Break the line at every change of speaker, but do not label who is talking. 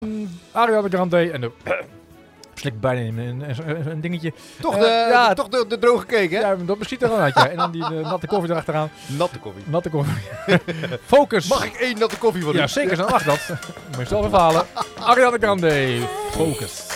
Ariana Grande en de... Slik bijna een dingetje.
Toch
ja,
de droge cake, hè?
Ja, dat beschiet er aan uit, ja. En dan die natte koffie erachteraan.
Natte koffie.
Focus.
Mag ik 1 natte koffie van u?
Ja, zeker. Dan mag dat. Moet je zelf even halen. Ariana Grande. Focus.